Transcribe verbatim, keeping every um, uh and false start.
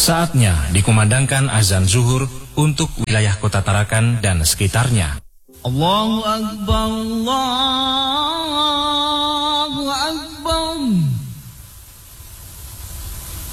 Saatnya dikumandangkan azan zuhur untuk wilayah Kota Tarakan dan sekitarnya. Allahu Akbar, Allah